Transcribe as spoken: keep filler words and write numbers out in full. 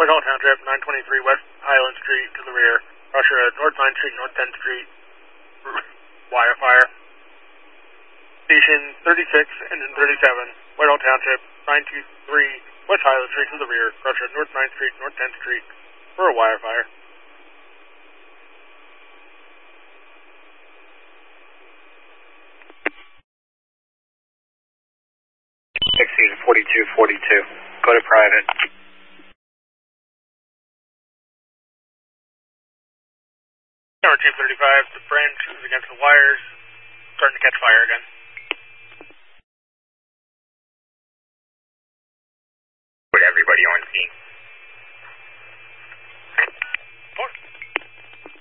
Whitehall Township, nine twenty-three West Highland Street to the rear. Russia at North ninth Street, North tenth Street. Wire fire. Station thirty-six, engine thirty-seven, Whitehall Township, nine two three West Highland Street to the rear. Russia at North ninth Street, North tenth Street for a wire fire. Exceed forty-two forty-two. Go to private. Number two thirty-five, the branch is against the wires, starting to catch fire again.